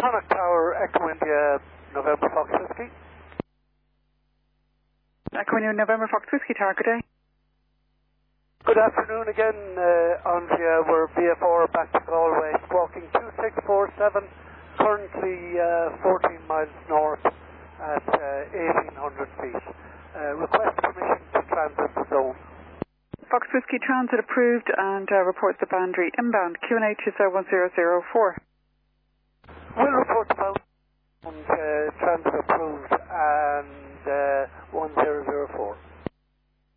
Connacht Tower, Echo India, November Fox Whiskey. Echo India, November Fox Whiskey Tower, good day. Good afternoon again, Andrea. We're VFR back to Galway, squawking 2647, currently 14 miles north at 1800 feet. Request permission to transit the zone. Fox Whiskey Transit approved and reports the boundary inbound, QNH is 1004. We'll report the boundary and transit approved and 1004.